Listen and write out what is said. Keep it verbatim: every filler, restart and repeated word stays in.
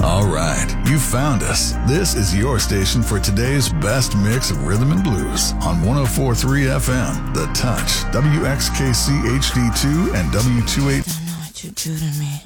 All right, you found us. This is your station for today's best mix of rhythm and blues on one oh four point three F M, The Touch, W X K C H D two, and W two eight. Don't know what you do to me.